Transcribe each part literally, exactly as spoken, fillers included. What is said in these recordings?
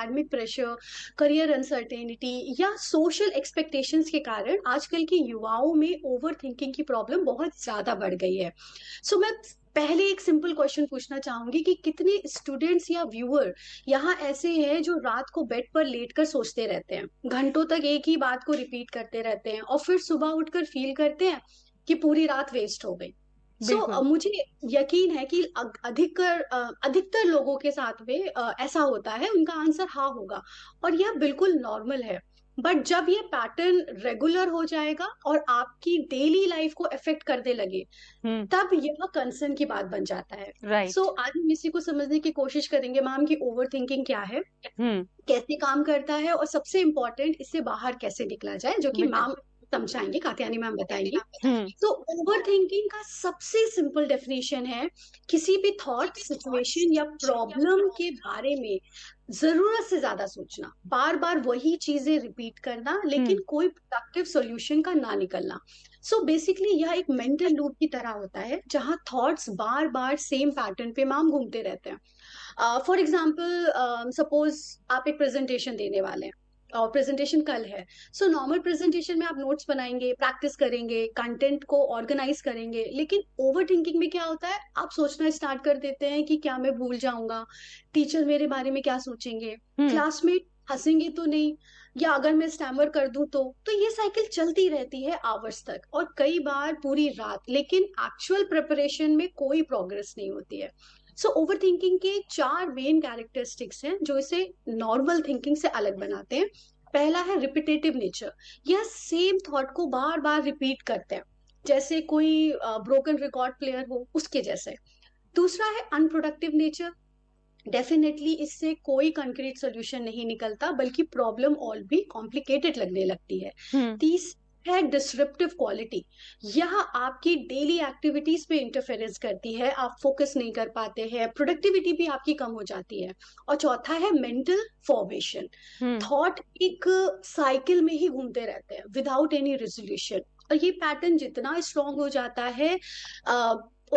Academic pressure, career uncertainty या social expectations के कारण आजकल के युवाओं में ओवर थिंकिंग की प्रॉब्लम बहुत ज्यादा बढ़ गई है। सो so, मैं पहले एक सिंपल क्वेश्चन पूछना चाहूंगी कि कितने स्टूडेंट्स या व्यूअर यहाँ ऐसे हैं जो रात को बेड पर लेटकर सोचते रहते हैं, घंटों तक एक ही बात को रिपीट करते रहते हैं और फिर सुबह उठकर फील करते हैं कि पूरी रात वेस्ट हो गई। सो so, बिल्कुल। मुझे यकीन है कि अग- अधिकतर अ, अधिकतर लोगों के साथ में अ, ऐसा होता है, उनका आंसर हाँ होगा और यह बिल्कुल नॉर्मल है। बट जब ये पैटर्न रेगुलर हो जाएगा और आपकी डेली लाइफ को अफेक्ट करने लगे, हम्म। तब यह कंसर्न की बात बन जाता है। सो राइट। so, आज हम इसी को समझने की कोशिश करेंगे मैम कि ओवर थिंकिंग क्या है, हम्म। कैसे काम करता है और सबसे इम्पोर्टेंट इससे बाहर कैसे निकला जाए, जो कि बिल्कुल। मैम समझाएंगे, कात्यायनी मैम बताएंगी। हम्म। तो ओवर थिंकिंग का सबसे सिंपल डेफिनेशन है किसी भी थॉट, सिचुएशन या प्रॉब्लम के बारे में जरूरत से ज्यादा सोचना, बार बार वही चीजें रिपीट करना हम्म। लेकिन कोई प्रोडक्टिव सॉल्यूशन का ना निकलना। सो बेसिकली यह एक मेंटल लूप की तरह होता है जहां थॉट्स बार बार सेम पैटर्न पे मैम घूमते रहते हैं। फॉर एग्जाम्पल सपोज आप एक प्रेजेंटेशन देने वाले हैं और प्रेजेंटेशन कल है। सो नॉर्मल प्रेजेंटेशन में आप नोट्स बनाएंगे, प्रैक्टिस करेंगे, कंटेंट को ऑर्गेनाइज करेंगे, लेकिन ओवर थिंकिंग में क्या होता है, आप सोचना स्टार्ट कर देते हैं कि क्या मैं भूल जाऊंगा, टीचर मेरे बारे में क्या सोचेंगे, हम्म। क्लासमेट हंसेंगे तो नहीं, या अगर मैं स्टैमर कर दूं तो तो ये साइकिल चलती रहती है आवर्स तक और कई बार पूरी रात, लेकिन एक्चुअल प्रिपरेशन में कोई प्रोग्रेस नहीं होती है। सो ओवर थिंकिंग के चार मेन कैरेक्टरिस्टिक्स हैं जो इसे नॉर्मल थिंकिंग से अलग बनाते हैं। पहला है रिपीटेटिव नेचर, यह सेम थॉट को बार बार रिपीट करते हैं, जैसे कोई ब्रोकन रिकॉर्ड प्लेयर हो उसके जैसे। दूसरा है अनप्रोडक्टिव नेचर, डेफिनेटली इससे कोई कंक्रीट सोल्यूशन नहीं निकलता बल्कि प्रॉब्लम और भी कॉम्प्लिकेटेड लगने लगती है। हम्म। तीस है डिसरप्टिव क्वालिटी, यह आपकी डेली एक्टिविटीज पे इंटरफेरेंस करती है, आप फोकस नहीं कर पाते हैं, प्रोडक्टिविटी भी आपकी कम हो जाती है। और चौथा है मेंटल फॉर्मेशन, हम्म। थॉट एक साइकिल में ही घूमते रहते हैं विदाउट एनी रेजोल्यूशन। और ये पैटर्न जितना स्ट्रांग हो जाता है, अ,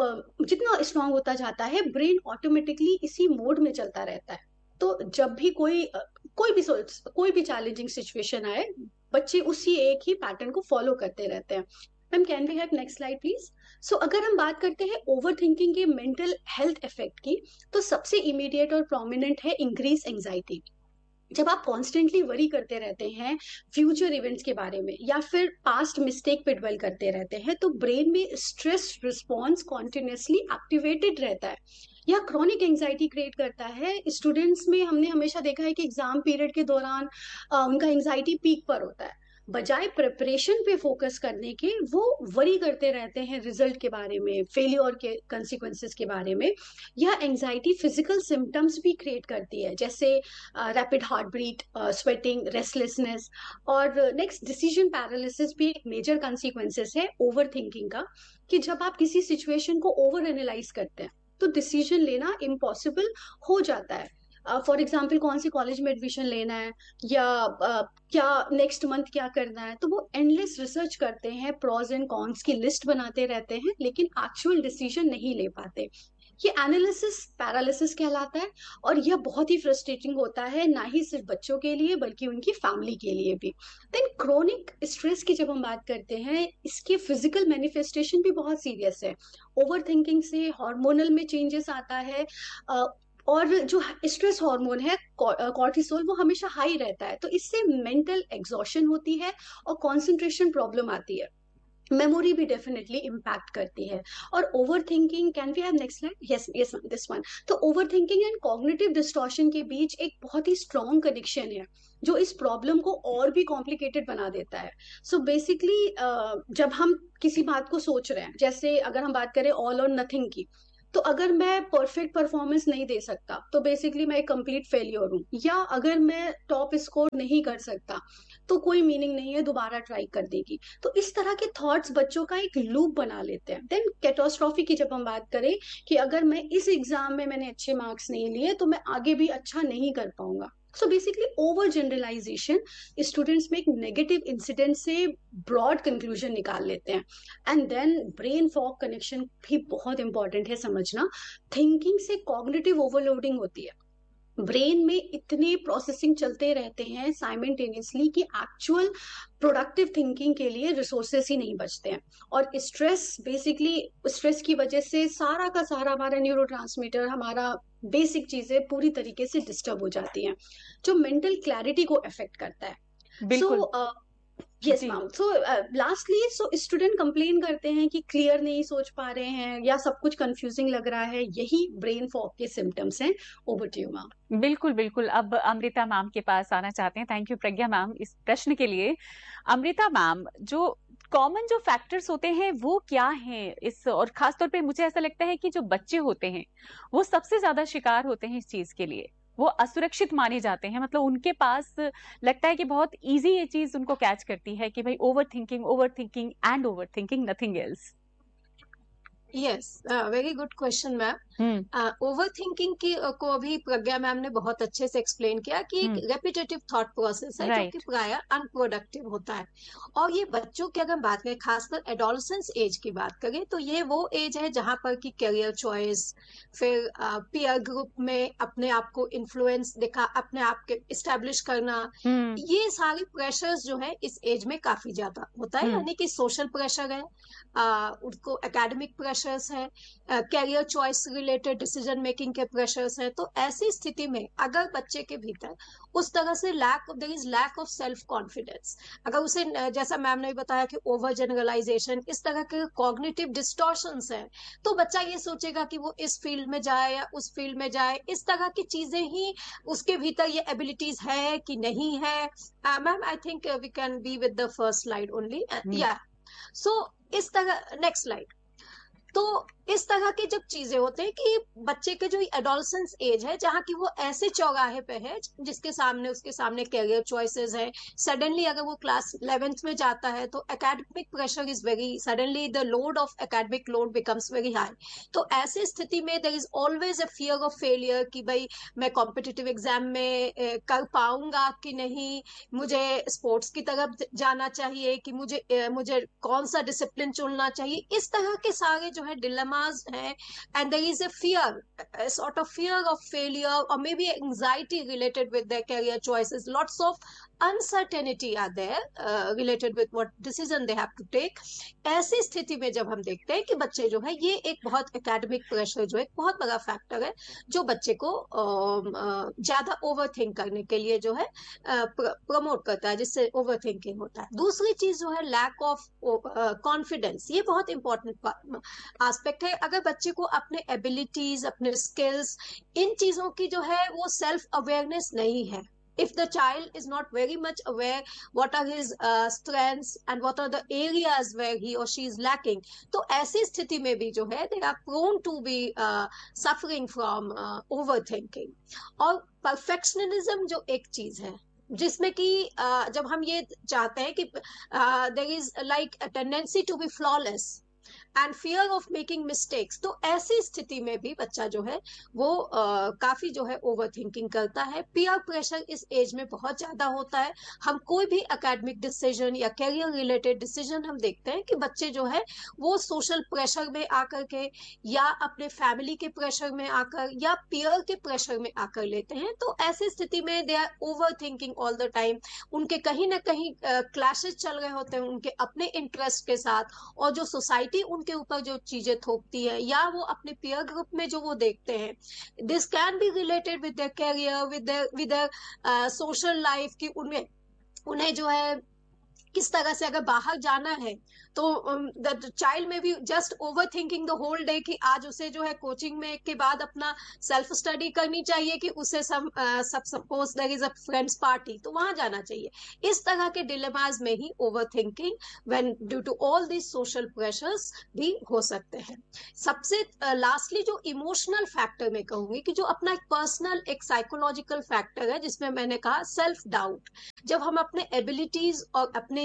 जितना स्ट्रांग होता जाता है, ब्रेन ऑटोमेटिकली इसी मोड में चलता रहता है। तो जब भी कोई कोई भी कोई भी चैलेंजिंग सिचुएशन आए, बच्चे उसी एक ही पैटर्न को फॉलो करते रहते हैं। Ma'am can we have next slide please. सो अगर हम बात करते हैं ओवर थिंकिंग के मेंटल हेल्थ इफेक्ट की, तो सबसे इमीडिएट और प्रोमिनेंट है इंक्रीज एंजाइटी। जब आप कॉन्स्टेंटली वरी करते रहते हैं फ्यूचर इवेंट्स के बारे में या फिर पास्ट मिस्टेक पे ड्वेल करते रहते हैं, तो ब्रेन में स्ट्रेस रिस्पॉन्स कॉन्टिन्यूसली एक्टिवेटेड रहता है। यह क्रॉनिक एंजाइटी क्रिएट करता है। स्टूडेंट्स में हमने हमेशा देखा है कि एग्जाम पीरियड के दौरान अ, उनका एंजाइटी पीक पर होता है, बजाय प्रिपरेशन पे फोकस करने के वो वरी करते रहते हैं रिजल्ट के बारे में, फेलियर के कंसिक्वेंसेस के बारे में। यह एंजाइटी फिजिकल सिम्टम्स भी क्रिएट करती है, जैसे rapid heart beat, sweating, restlessness. और नेक्स्ट डिसीजन पैरालिसिस भी एक मेजर कंसिक्वेंसेस है ओवर थिंकिंग का, कि जब आप किसी सिचुएशन को ओवर एनालाइज करते हैं तो डिसीजन लेना इम्पॉसिबल हो जाता है। फॉर एग्जाम्पल कौन से कॉलेज में एडमिशन लेना है या uh, क्या नेक्स्ट मंथ क्या करना है, तो वो एंडलेस रिसर्च करते हैं, प्रॉज एंड कॉन्स की लिस्ट बनाते रहते हैं, लेकिन एक्चुअल डिसीजन नहीं ले पाते। ये एनालिसिस पैरालिसिस कहलाता है और यह बहुत ही फ्रस्ट्रेटिंग होता है, ना ही सिर्फ बच्चों के लिए बल्कि उनकी फैमिली के लिए भी। देन क्रोनिक स्ट्रेस की जब हम बात करते हैं, इसके फिजिकल मैनिफेस्टेशन भी बहुत सीरियस है। ओवर थिंकिंग से हार्मोनल में चेंजेस आता है, अ, और जो स्ट्रेस हार्मोन है कॉर्टिसोल, वो हमेशा हाई रहता है, तो इससे मेंटल एग्जॉशन होती है और कॉन्सेंट्रेशन प्रॉब्लम आती है, मेमोरी भी डेफिनेटली इम्पैक्ट करती है। और over thinking, can we have next slide, yes yes this one. तो over thinking and cognitive distortion के बीच एक बहुत ही स्ट्रॉन्ग कनेक्शन है जो इस प्रॉब्लम को और भी कॉम्प्लिकेटेड बना देता है। सो so बेसिकली जब हम किसी बात को सोच रहे हैं, जैसे अगर हम बात करें ऑल और नथिंग की, तो अगर मैं परफेक्ट परफॉर्मेंस नहीं दे सकता तो बेसिकली मैं एक कंप्लीट फेलियर हूँ, या अगर मैं टॉप स्कोर नहीं कर सकता तो कोई मीनिंग नहीं है, दोबारा ट्राई कर देगी। तो इस तरह के थॉट्स बच्चों का एक लूप बना लेते हैं। देन कैटास्ट्रॉफी की जब हम बात करें कि अगर मैं इस एग्जाम में मैंने अच्छे मार्क्स नहीं लिए तो मैं आगे भी अच्छा नहीं कर पाऊंगा। So basically over generalisation, students में एक नेगेटिव इंसिडेंट से ब्रॉड कंक्लूजन निकाल लेते हैं। And then brain fog connection भी बहुत इंपॉर्टेंट है समझना। थिंकिंग से कॉग्निटिव ओवरलोडिंग होती है, ब्रेन में इतने प्रोसेसिंग चलते रहते हैं साइमल्टेनियसली कि एक्चुअल प्रोडक्टिव थिंकिंग के लिए रिसोर्सेस ही नहीं बचते हैं। और स्ट्रेस बेसिकली, स्ट्रेस की वजह से सारा का सारा हमारा न्यूरोट्रांसमीटर, हमारा बेसिक चीजें पूरी तरीके से डिस्टर्ब हो जाती हैं, जो मेंटल क्लैरिटी को अफेक्ट करता है। सो बिल्कुल यस जी। मैम। सो लास्टली, सो स्टूडेंट कंप्लेन करते हैं कि क्लियर नहीं सोच पा रहे हैं या सब कुछ कंफ्यूजिंग लग रहा है, यही ब्रेन फॉग के सिम्टम्स हैं। Over to you ma'am. बिल्कुल बिल्कुल, अब अमृता मैम के पास आना चाहते हैं। थैंक यू प्रज्ञा मैम इस प्रश्न के लिए। अमृता मैम, जो कॉमन जो फैक्टर्स होते हैं वो क्या हैं इस, और खास तौर पे मुझे ऐसा लगता है कि जो बच्चे होते हैं वो सबसे ज्यादा शिकार होते हैं इस चीज के लिए। वो असुरक्षित माने जाते हैं, मतलब उनके पास लगता है कि बहुत इजी ये चीज उनको कैच करती है कि भाई over thinking, over thinking and over thinking, nothing else. Yes, very good question ma'am. Hmm. Over thinking की uh, को अभी प्रज्ञा मैम ने बहुत अच्छे से एक्सप्लेन किया कि एक हम्म। रेपिटेटिव थॉट प्रोसेस है जो कि राइट। प्राय अनप्रोडक्टिव होता है। और ये बच्चों की अगर बात करें, खासकर एडोलसेंस एज की बात करें, तो ये वो एज है जहां पर कि करियर चॉइस, फिर पीयर ग्रुप में अपने आप को इन्फ्लुएंस दिखा, अपने आप के इस्टेब्लिश करना, हम्म। ये सारे प्रेशर्स जो है इस एज में काफी ज्यादा होता है। हम्म। यानी कि सोशल प्रेशर है, uh, उनको एकेडमिक प्रेशर्स है, career choice related decision making के प्रेशर्स हैं। तो ऐसी स्थिति में अगर बच्चे के भीतर उस तरह से lack there is lack of self confidence, अगर उसे अ, जैसा मैम ने बताया कि ओवर जनरलाइजेशन, इस तरह के कॉग्निटिव डिस्टॉर्शंस हैं, तो बच्चा ये सोचेगा कि वो इस फील्ड में जाए या उस फील्ड में जाए। इस तरह की चीजें ही उसके भीतर ये एबिलिटीज है कि नहीं है। Ma'am, I think we can be with the first slide only. हम्म। या सो इस तरह, नेक्स्ट स्लाइड। तो इस तरह की जब चीजें होते हैं कि बच्चे के जो एडोलसेंस एज है, जहाँ की वो ऐसे चौराहे पे है जिसके सामने उसके सामने कैरियर चॉइसेस है, सडनली अगर वो क्लास इलेवेंथ में जाता है तो academic pressure is very suddenly, the load of academic load becomes very high. तो ऐसी स्थिति में there is always a fear of failure कि भाई मैं कॉम्पिटिटिव एग्जाम में ए, कर पाऊंगा कि नहीं, मुझे स्पोर्ट्स की तरफ जाना चाहिए कि मुझे ए, मुझे कौन सा डिसिप्लिन चुनना चाहिए। इस तरह के सारे जो है डिलेमास हैं, and there is a fear, a sort of fear of failure, or maybe anxiety related with their career choices. Lots of uncertainty are there uh, related with what decision they have to take. ऐसी स्थिति में जब हम देखते हैं कि बच्चे जो है, ये एक बहुत एकेडमिक प्रेशर जो है एक बहुत बड़ा फैक्टर है जो बच्चे को ज्यादा ओवर थिंक करने के लिए जो है प्रमोट करता है, जिससे ओवर थिंकिंग होता है। दूसरी चीज जो है लैक ऑफ कॉन्फिडेंस, ये बहुत इंपॉर्टेंट एस्पेक्ट है। अगर बच्चे को अपने एबिलिटीज, अपने स्किल्स, इन चीजों की जो है वो सेल्फ अवेयरनेस नहीं है, if the child is not very much aware what are his uh, strengths and what are the areas where he or she is lacking, तो ऐसी स्थिति में भी जो है they are prone to be uh, suffering from uh, overthinking। और perfectionism जो एक चीज है जिसमें कि uh, जब हम ये चाहते हैं कि uh, there is like a tendency to be flawless and fear of making mistakes, तो ऐसी स्थिति में भी बच्चा जो है वो uh, काफी जो है ओवर थिंकिंग करता है। पीयर प्रेशर इस एज में बहुत ज्यादा होता है। हम कोई भी एकेडमिक डिसीजन या कैरियर रिलेटेड डिसीजन हम देखते हैं कि बच्चे जो है वो सोशल प्रेशर में आकर के या अपने फैमिली के प्रेशर में आकर या पीयर के प्रेशर में आकर लेते हैं। तो ऐसी स्थिति में they are over thinking all the time. उनके कहीं ना कहीं क्लैशेस uh, चल रहे होते हैं उनके अपने इंटरेस्ट के साथ, और जो सोसाइटी उनके ऊपर जो चीजें थोपती है या वो अपने पीयर ग्रुप में जो वो देखते हैं, this can be related with their career, with their with their social life, कि उनमें उन्हें जो है किस तरह से अगर बाहर जाना है तो द चाइल्ड में भी just over thinking the whole day कि आज उसे जो है कोचिंग में के बाद अपना सेल्फ स्टडी करनी चाहिए, कि उसे सब सब suppose there is a friends party तो वहां जाना चाहिए। इस तरह के डिलेमाज में ही over thinking when due to all this social pressures भी हो सकते हैं। सबसे लास्टली uh, जो इमोशनल फैक्टर में कहूंगी कि जो अपना एक पर्सनल एक साइकोलॉजिकल फैक्टर है, जिसमें मैंने कहा सेल्फ डाउट। जब हम अपने एबिलिटीज और अपने अपने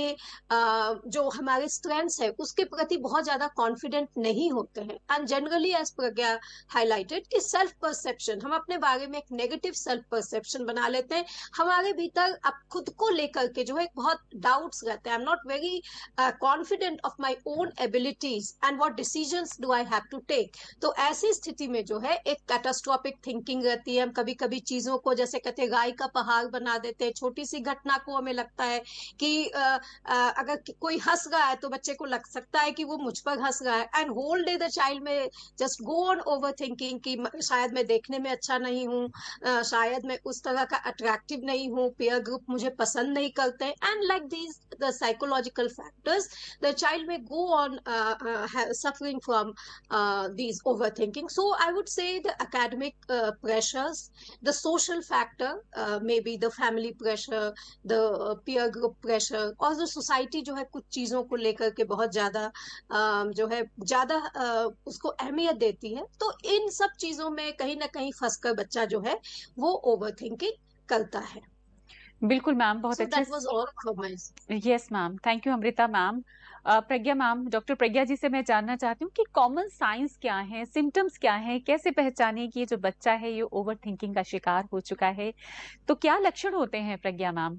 जो हमारे स्ट्रेंथ्स है उसके प्रति बहुत ज्यादा कॉन्फिडेंट नहीं होते हैं। And generally as Pragya highlighted कि सेल्फ परसेप्शन, हम अपने बारे में एक नेगेटिव सेल्फ परसेप्शन बना लेते हैं। हमारे भीतर अब खुद को लेकर के जो है बहुत डाउट्स रहते हैं। I am not very confident of my own abilities and what decisions do I have to take. तो ऐसी स्थिति में जो है एक कैटास्ट्रोफिक थिंकिंग रहती है। हम कभी कभी चीजों को जैसे कहते हैं गाय का पहाड़ बना देते हैं। छोटी सी घटना को हमें लगता है कि uh, uh, अगर कोई हंस रहा है तो बच्चे को लग सकता है कि वो मुझ पर हंस रहा है, and whole day the child में just go on over thinking कि शायद मैं देखने में अच्छा नहीं हूँ, uh, शायद मैं उस तरह का अट्रैक्टिव नहीं हूँ, पेयर ग्रुप मुझे पसंद नहीं करते, and like these the psychological factors the child में go on suffering from uh, these overthinking. So I would say the academic uh, pressures, the social factor, uh, maybe the family pressure, the uh, peer group pressure, और जो society जो है कुछ चीजों को लेकर के बहुत ज्यादा uh, जो है ज्यादा uh, उसको अहमियत देती है, तो इन सब चीजों में कहीं ना कहीं फंसकर बच्चा जो है वो ओवरथिंकिंग करता है। बिल्कुल मैम, बहुत So अच्छे। that was all from my side. Yes ma'am, thank you Amrita ma'am. Pragya ma'am, doctor प्रज्ञा जी से मैं जानना चाहती हूँ कि कॉमन साइंस क्या है, सिम्टम्स क्या है, कैसे पहचाने कि ये जो बच्चा है ये ओवर थिंकिंग का शिकार हो चुका है, तो क्या लक्षण होते हैं प्रज्ञा मैम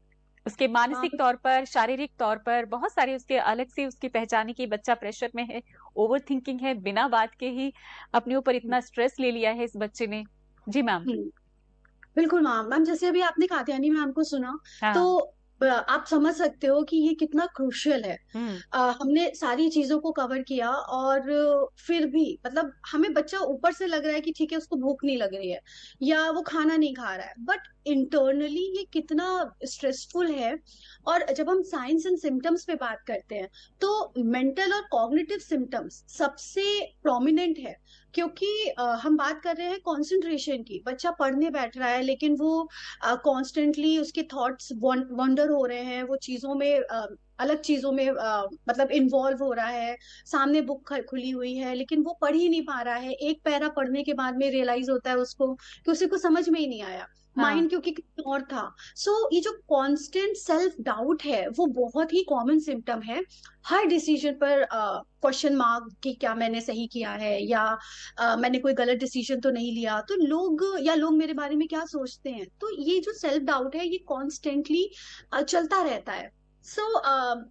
उसके मानसिक तौर पर, शारीरिक तौर पर? बहुत सारे उसके अलग से उसकी पहचाने की बच्चा प्रेशर में है, ओवर थिंकिंग है, बिना बात के ही अपने ऊपर इतना स्ट्रेस ले लिया है इस बच्चे ने। जी मैम। बिल्कुल मैम। मैम जैसे अभी आपने कात्यायनी मैम को सुना, हाँ। तो आप समझ सकते हो कि ये कितना क्रूशियल है। आ, हमने सारी चीजों को कवर किया और फिर भी मतलब हमें बच्चा ऊपर से लग रहा है कि ठीक है उसको भूख नहीं लग रही है या वो खाना नहीं खा रहा है, बट इंटरनली ये कितना स्ट्रेसफुल है। और जब हम साइंस एंड सिम्टम्स पे बात करते हैं तो मेंटल और कॉग्निटिव सिम्टम्स सबसे प्रोमिनेंट है, क्योंकि आ, हम बात कर रहे हैं कंसंट्रेशन की। बच्चा पढ़ने बैठ रहा है लेकिन वो कॉन्स्टेंटली उसके थॉट्स वंडर हो रहे हैं, वो चीजों में आ, अलग चीजों में आ, मतलब इन्वॉल्व हो रहा है। सामने बुक खुली हुई है लेकिन वो पढ़ ही नहीं पा रहा है। एक पैरा पढ़ने के बाद में रियलाइज होता है उसको कि उसे कुछ समझ में ही नहीं आया, माइंड क्योंकि कहीं और था। सो so, ये जो कांस्टेंट सेल्फ डाउट है वो बहुत ही कॉमन सिम्टम है। हर डिसीजन पर क्वेश्चन uh, मार्क कि क्या मैंने सही किया है या uh, मैंने कोई गलत डिसीजन तो नहीं लिया, तो लोग या लोग मेरे बारे में क्या सोचते हैं। तो ये जो सेल्फ डाउट है ये कॉन्स्टेंटली uh, चलता रहता है। सो so,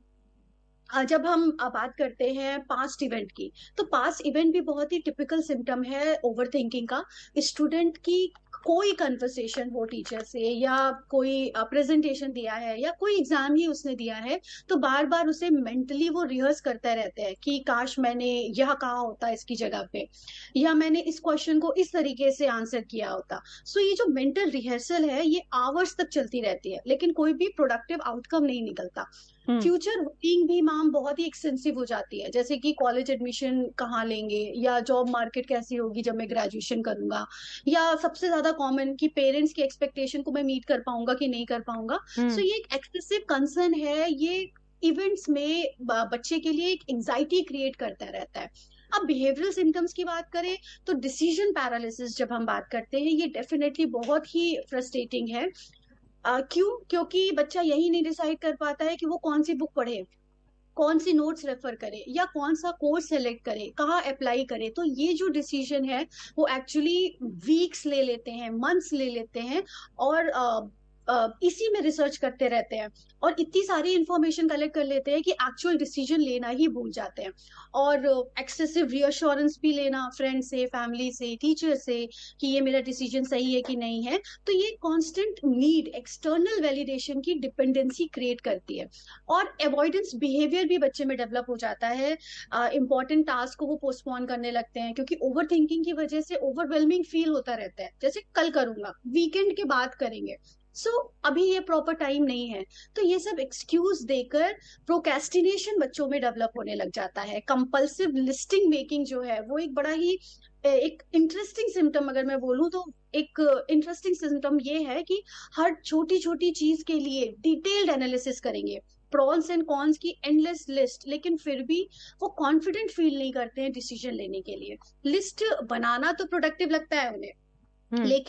uh, जब हम बात करते हैं पास्ट इवेंट की, तो पास्ट इवेंट भी बहुत ही टिपिकल सिम्टम है ओवर थिंकिंग का। स्टूडेंट की कोई कन्वर्सेशन हो टीचर से या कोई प्रेजेंटेशन दिया है या कोई एग्जाम ही उसने दिया है, तो बार बार उसे मेंटली वो रिहर्स करते रहते हैं कि काश मैंने यह कहा होता इसकी जगह पे, या मैंने इस क्वेश्चन को इस तरीके से आंसर किया होता। सो ये जो मेंटल रिहर्सल है ये आवर्स तक चलती रहती है लेकिन कोई भी प्रोडक्टिव आउटकम नहीं निकलता। फ्यूचर वर्किंग भी मैम बहुत ही एक्सटेंसिव हो जाती है, जैसे कि कॉलेज एडमिशन कहाँ लेंगे या जॉब मार्केट कैसी होगी जब मैं ग्रेजुएशन करूंगा, या सबसे ज्यादा कॉमन कि पेरेंट्स की एक्सपेक्टेशन को मैं मीट कर पाऊंगा कि नहीं कर पाऊंगा। सो ये एक एक्सेसिव कंसर्न है। ये इवेंट्स में बच्चे के लिए एक एंजाइटी क्रिएट करता रहता है। अब बिहेवियरल सिम्टम्स की बात करें तो डिसीजन पैरालिसिस जब हम बात करते हैं ये डेफिनेटली बहुत ही फ्रस्ट्रेटिंग है। Uh, क्यों? क्योंकि बच्चा यही नहीं डिसाइड कर पाता है कि वो कौन सी बुक पढ़े, कौन सी नोट्स रेफर करे या कौन सा कोर्स सेलेक्ट करे, कहाँ अप्लाई करे। तो ये जो डिसीजन है वो एक्चुअली वीक्स ले लेते हैं, मंथ्स ले लेते हैं, और uh, Uh, इसी में रिसर्च करते रहते हैं और इतनी सारी इंफॉर्मेशन कलेक्ट कर लेते हैं कि एक्चुअल डिसीजन लेना ही भूल जाते हैं। और एक्सेसिव रियश्योरेंस भी लेना फ्रेंड से, फैमिली से, टीचर से कि ये मेरा डिसीजन सही है कि नहीं है। तो ये कांस्टेंट नीड एक्सटर्नल वैलिडेशन की डिपेंडेंसी क्रिएट करती है और अवॉइडेंस बिहेवियर भी बच्चे में डेवलप हो जाता है। इंपॉर्टेंट uh, टास्क को वो पोस्टपोन करने लगते हैं क्योंकि ओवर थिंकिंग की वजह से ओवरवेलमिंग फील होता रहता है, जैसे कल करूंगा, वीकेंड के बाद करेंगे, सो so, अभी ये प्रॉपर टाइम नहीं है। तो ये सब एक्सक्यूज देकर प्रोक्रेस्टिनेशन बच्चों में डेवलप होने लग जाता है। कंपल्सिव लिस्टिंग मेकिंग जो है वो एक बड़ा ही एक इंटरेस्टिंग सिम्टम, अगर मैं बोलूं तो एक इंटरेस्टिंग सिम्टम ये है कि हर छोटी छोटी चीज के लिए डिटेल्ड एनालिसिस करेंगे, प्रॉन्स एंड कॉन्स की एंडलेस लिस्ट, लेकिन फिर भी वो कॉन्फिडेंट फील नहीं करते हैं डिसीजन लेने के लिए। लिस्ट बनाना तो प्रोडक्टिव लगता है उन्हें, लेकिन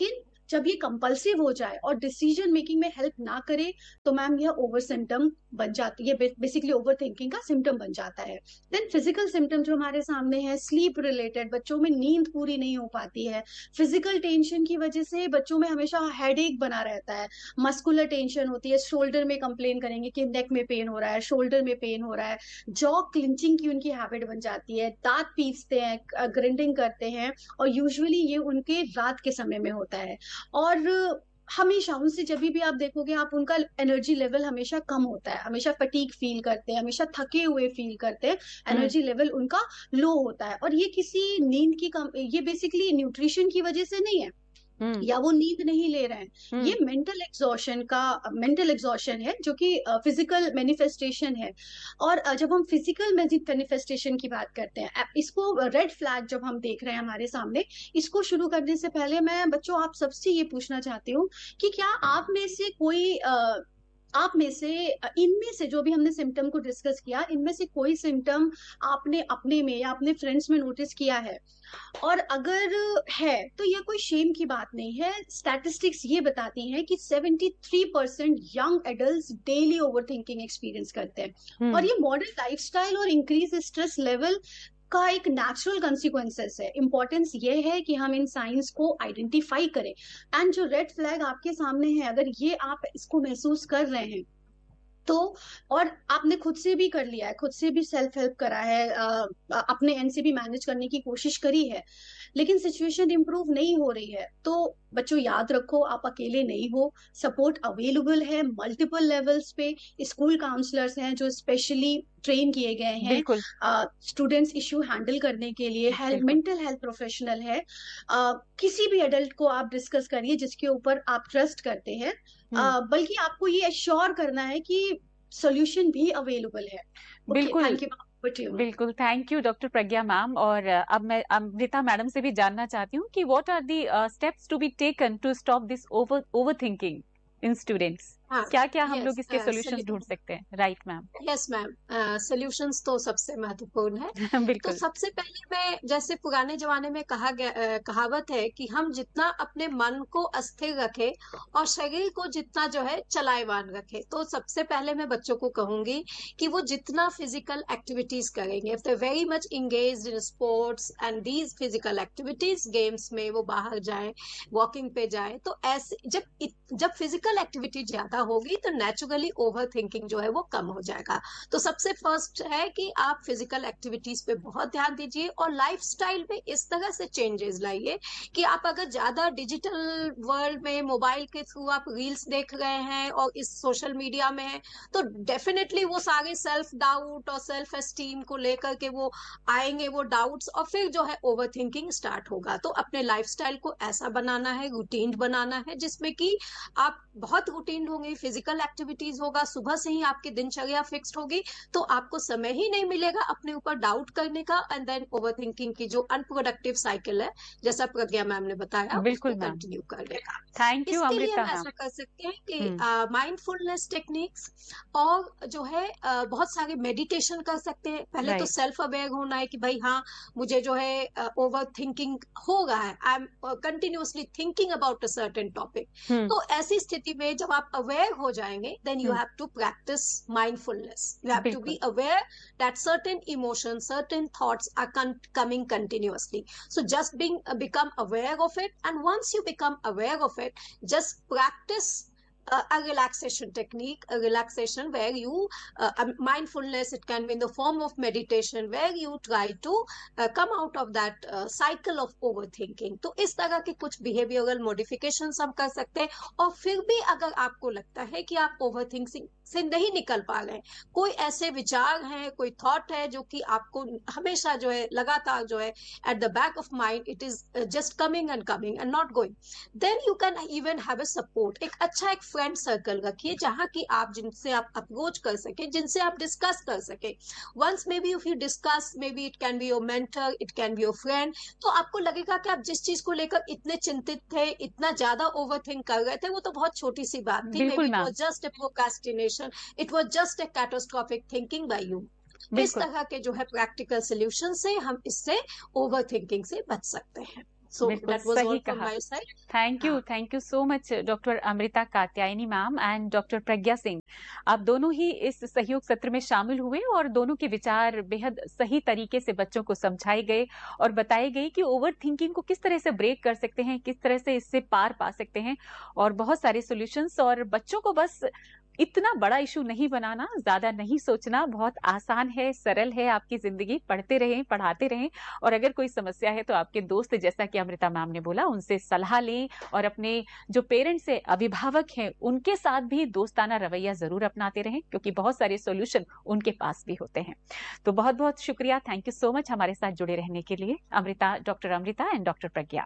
जब ये कंपल्सिव हो जाए और डिसीजन मेकिंग में हेल्प ना करे तो मैम यह ओवर सिम्टम बन जाती है, बेसिकली ओवर थिंकिंग का सिम्टम बन जाता है। देन फिजिकल सिम्टम जो हमारे सामने है, स्लीप रिलेटेड, बच्चों में नींद पूरी नहीं हो पाती है, फिजिकल टेंशन की वजह से बच्चों में हमेशा हेडेक बना रहता है, मस्कुलर टेंशन होती है, शोल्डर में कंप्लेन करेंगे कि नेक में पेन हो रहा है, शोल्डर में पेन हो रहा है, जॉ क्लिंचिंग की उनकी हैबिट बन जाती है, दांत पीसते हैं, ग्रिंडिंग करते हैं, और यूजुअली ये उनके रात के समय में होता है। और हमेशा उनसे जब भी आप देखोगे आप उनका एनर्जी लेवल हमेशा कम होता है, हमेशा फटीग फील करते हैं, हमेशा थके हुए फील करते हैं, एनर्जी लेवल उनका लो होता है। और ये किसी नींद की कम, ये बेसिकली न्यूट्रिशन की वजह से नहीं है या वो नींद नहीं ले रहे हैं, ये मेंटल एग्जॉशन का मेंटल एग्जॉशन है जो कि फिजिकल मैनिफेस्टेशन है। और अ, जब हम फिजिकल मैनिफेस्टेशन की बात करते हैं, अ, इसको रेड फ्लैग जब हम देख रहे हैं हमारे सामने, इसको शुरू करने से पहले मैं बच्चों आप सबसे ये पूछना चाहती हूँ कि क्या आप में से कोई अ, आप में से अ, इनमें से जो भी हमने सिम्टम को डिस्कस किया, इनमें से कोई सिम्टम आपने अपने में या अपने फ्रेंड्स में नोटिस किया है? और अगर है तो ये कोई शेम की बात नहीं है। स्टैटिस्टिक्स ये बताती हैं कि seventy three percent young adults daily overthinking experience करते हैं, और ये मॉडर्न लाइफस्टाइल और इंक्रीज स्ट्रेस लेवल का एक नेचुरल कंसिक्वेंसेस है। इंपॉर्टेंस ये है कि हम इन साइंस को आइडेंटिफाई करें। एंड जो रेड फ्लैग आपके सामने है, अगर ये आप इसको महसूस कर रहे हैं तो, और आपने खुद से भी कर लिया है, खुद से भी सेल्फ हेल्प करा है, अ, अपने एंड से भी मैनेज करने की कोशिश करी है, लेकिन सिचुएशन इंप्रूव नहीं हो रही है, तो बच्चों याद रखो आप अकेले नहीं हो। सपोर्ट अवेलेबल है मल्टीपल लेवल्स पे। स्कूल काउंसलर्स हैं जो स्पेशली ट्रेन किए गए हैं बिल्कुल स्टूडेंट्स इश्यू हैंडल करने के लिए। हेल्थ बिल्कुल मेंटल हेल्थ प्रोफेशनल है। अ, किसी भी एडल्ट को आप डिस्कस करिए जिसके ऊपर आप ट्रस्ट करते हैं, हम्म अ, बल्कि आपको ये एश्योर करना है कि सोल्यूशन भी अवेलेबल है। ओके, बिल्कुल थैंक यू। बिल्कुल thank you doctor Pragya ma'am. और अ, अब मैं अमृता मैडम से भी जानना चाहती हूँ कि what are the steps to be taken to stop this over over thinking in students. हाँ, क्या क्या हम यस, लोग इसके सॉल्यूशंस ढूंढ सकते हैं? Right ma'am. Yes ma'am, solutions तो सबसे महत्वपूर्ण है। तो बिल्कुल सबसे पहले मैं, जैसे पुराने जमाने में कहा गया, अ, कहावत है कि हम जितना अपने मन को अस्थिर रखे और शरीर को जितना जो है चलायमान रखे, तो सबसे पहले मैं बच्चों को कहूंगी कि वो जितना फिजिकल एक्टिविटीज करेंगे, if they very much engaged in sports and these physical activities, games में वो बाहर जाए, वॉकिंग पे जाए, तो ऐसे जब इत- जब फिजिकल एक्टिविटी ज्यादा होगी तो नेचुरली ओवर थिंकिंग जो है वो कम हो जाएगा। तो सबसे फर्स्ट है कि आप फिजिकल एक्टिविटीज पे बहुत ध्यान दीजिए और लाइफस्टाइल में इस तरह से चेंजेस लाइए कि आप अगर ज्यादा डिजिटल वर्ल्ड में मोबाइल के थ्रू आप रील्स देख रहे हैं और इस सोशल मीडिया में है, तो डेफिनेटली वो सारे सेल्फ डाउट और सेल्फ एस्टीम को लेकर के वो आएंगे, वो डाउट्स, और फिर जो है ओवर थिंकिंग स्टार्ट होगा। तो अपने लाइफस्टाइल को ऐसा बनाना है, रूटीन बनाना है, जिसमें कि आप बहुत रूटीन होंगे, फिजिकल एक्टिविटीज होगा, सुबह से ही आपकी दिनचर्या फिक्स्ड होगी, तो आपको समय ही नहीं मिलेगा अपने ऊपर डाउट करने का, एंड देन ओवर थिंकिंग की जो अनप्रोडक्टिव साइकिल है, जैसा प्रज्ञा मैम ने बताया, बिल्कुल उसको मैम। कंटिन्यू करने का। थैंक यू इसके लिए अमृता हम मैम। ऐसा कर सकते हैं कि हम्म माइंडफुलनेस टेक्निक्स और जो है अ, बहुत सारे मेडिटेशन कर सकते हैं। पहले तो राइट सेल्फ अवेयर होना है कि भाई हाँ, मुझे जो है ओवर थिंकिंग हो रहा है, I am continuously thinking about a certain topic. हम्म तो ऐसी स्थिति में जब आप अवेयर हो जाएंगे, then you hmm have to practice mindfulness. You have to be बिल्कुल aware that certain emotions, certain thoughts are con- coming continuously. So just being uh, become aware of it, and once you become aware of it, just practice uh, a relaxation technique, a relaxation where you uh, um, mindfulness, it can be in the form of meditation, where you try to uh, come out of that uh, cycle of overthinking. तो इस तरह के कुछ behavioral modifications हम कर सकते हैं। और फिर भी अगर आपको लगता है कि आप overthinking से नहीं निकल पा रहे हैं, कोई ऐसे विचार हैं, कोई थॉट है जो कि आपको हमेशा जो है लगातार जो है at the back of mind, it is uh, just coming and coming and not going, then you can even have a support. एक अच्छा एक फ्रेंड सर्कल रखिए जहां की आप, जिनसे आप अप्रोच कर सके, जिनसे आप डिस्कस कर सके। Once may be if you discuss, may be it can be your mentor, it can be your friend, तो आपको लगेगा कि आप जिस चीज को लेकर इतने चिंतित थे, इतना ज्यादा ओवर थिंक कर रहे थे, वो तो बहुत छोटी सी बात थी, मे बी बिल्कुल it ma'am. Was just a procrastination, it was just a catastrophic thinking by you. इस बिल्कुल तरह के जो है प्रैक्टिकल सोल्यूशन से हम इससे ओवर थिंकिंग से बच सकते हैं। So बिल्कुल that was सही all from कहा। my side. थैंक यू हाँ, thank you so much doctor Amrita Katyayani ma'am and doctor Pragya Singh. आप दोनों ही इस सहयोग सत्र में शामिल हुए और दोनों के विचार बेहद सही तरीके से बच्चों को समझाए गए और बताए गए कि ओवर थिंकिंग को किस तरह से ब्रेक कर सकते हैं, किस तरह से इससे पार पा सकते हैं और बहुत सारे सॉल्यूशंस। और बच्चों को बस इतना बड़ा इशू नहीं बनाना, ज्यादा नहीं सोचना, बहुत आसान है, सरल है आपकी जिंदगी। पढ़ते रहें, पढ़ाते रहें और अगर कोई समस्या है तो आपके दोस्त, जैसा कि अमृता मैम ने बोला, उनसे सलाह लें और अपने जो पेरेंट्स है, अभिभावक हैं, उनके साथ भी दोस्ताना रवैया जरूर अपनाते रहें क्योंकि बहुत सारे सॉल्यूशन उनके पास भी होते हैं। तो बहुत बहुत शुक्रिया, थैंक यू सो मच हमारे साथ जुड़े रहने के लिए Amrita, doctor Amrita and doctor Pragya.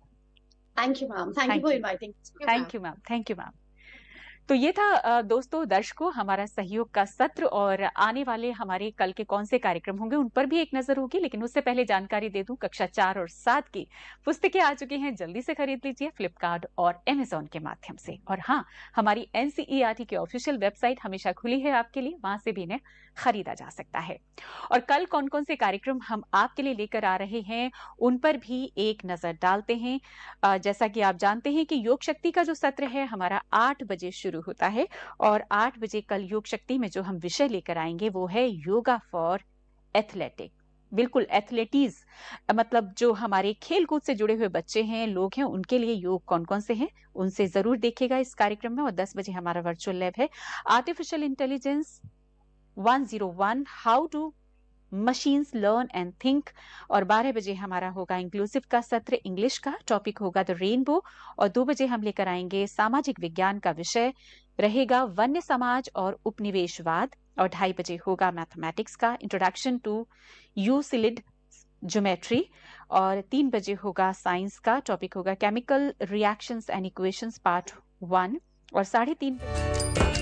Thank you ma'am, thank you thank for you inviting. Thank you ma'am thank you ma'am. तो ये था अ, दोस्तों दर्शकों हमारा सहयोग का सत्र और आने वाले हमारे कल के कौन से कार्यक्रम होंगे उन पर भी एक नजर होगी। लेकिन उससे पहले जानकारी दे दूं, कक्षा चार और सात की पुस्तकें आ चुकी हैं, जल्दी से खरीद लीजिए फ्लिपकार्ट और अमेजोन के माध्यम से। और हाँ, हमारी एनसीईआरटी की ऑफिशियल वेबसाइट हमेशा खुली है आपके लिए, वहां से भी इन्हें खरीदा जा सकता है। और कल कौन कौन से कार्यक्रम हम आपके लिए लेकर आ रहे हैं उन पर भी एक नजर डालते हैं। अ, जैसा कि आप जानते हैं कि योग शक्ति का जो सत्र है हमारा आठ बजे शुरू होता है और आठ बजे कल योग शक्ति में जो हम विषय लेकर आएंगे वो है योगा फॉर एथलेटिक। बिल्कुल एथलेटीज, मतलब जो हमारे खेल कूद से जुड़े हुए बच्चे हैं, लोग हैं, उनके लिए योग कौन कौन से हैं उनसे जरूर देखिएगा इस कार्यक्रम में। और दस बजे हमारा वर्चुअल लैब है artificial intelligence one zero one, how to machines learn and think. और बारह बजे हमारा होगा इंक्लूसिव का सत्र, इंग्लिश का टॉपिक होगा द रेनबो। और दो बजे हम लेकर आएंगे सामाजिक विज्ञान का विषय रहेगा वन्य समाज और उपनिवेशवाद। और ढाई बजे होगा मैथमेटिक्स का इंट्रोडक्शन टू यूक्लिड ज्योमेट्री। और तीन बजे होगा साइंस का टॉपिक होगा chemical reactions and equations part one. और साढ़े तीन